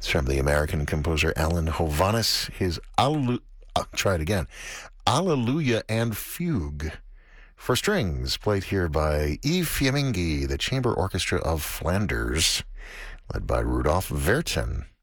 It's from the American composer Alan Hovhaness. His try it again. Alleluia and Fugue for strings, played here by Yves Fiammingi, the Chamber Orchestra of Flanders, led by Rudolf Vertin.